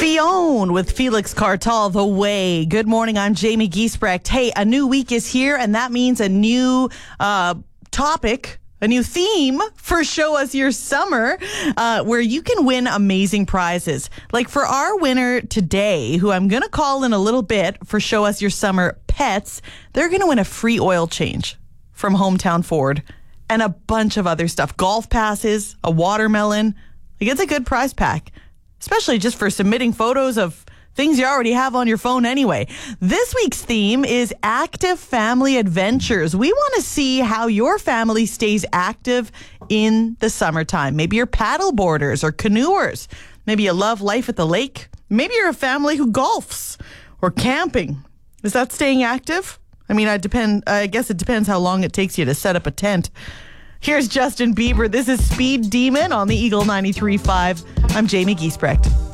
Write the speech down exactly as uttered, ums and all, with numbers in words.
Fionn with Felix Cartal, The Way. Good morning, I'm Jamie Giesbrecht. Hey, a new week is here, and that means a new uh, topic, a new theme for Show Us Your Summer, uh, where you can win amazing prizes. Like for our winner today, who I'm going to call in a little bit for Show Us Your Summer Pets, they're going to win a free oil change from Hometown Ford and a bunch of other stuff. Golf passes, a watermelon. Like, it's a good prize pack, especially just for submitting photos of things you already have on your phone anyway. This week's theme is active family adventures. We want to see how your family stays active in the summertime. Maybe you're paddle boarders or canoers. Maybe you love life at the lake. Maybe you're a family who golfs or camping. Is that staying active? I mean, I depend. I guess it depends how long it takes you to set up a tent. Here's Justin Bieber. This is Speed Demon on the Eagle ninety-three point five. I'm Jamie Giesbrecht.